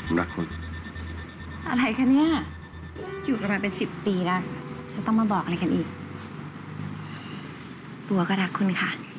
ผมรักคุณอะไรคะเนี่ยอยู่กันมาเป็น10 ปีแล้วจะต้องมาบอกอะไรกันอีกบัวก็รักคุณค่ะ